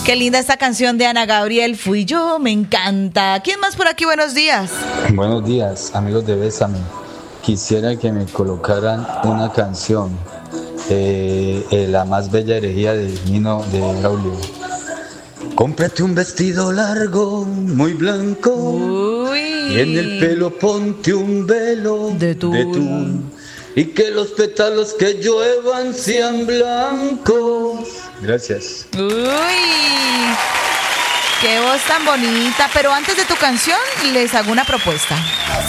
Qué linda esta canción de Ana Gabriel, Fui yo, me encanta. ¿Quién más por aquí? Buenos días. Buenos días, amigos de Bésame. Quisiera que me colocaran una canción, La más bella herejía de Nino de Braulio. Cómprate un vestido largo, muy blanco, Uy. y en el pelo ponte un velo De tul. y que los pétalos que lluevan sean blancos. Gracias. Uy. Qué voz tan bonita. Pero antes de tu canción, les hago una propuesta.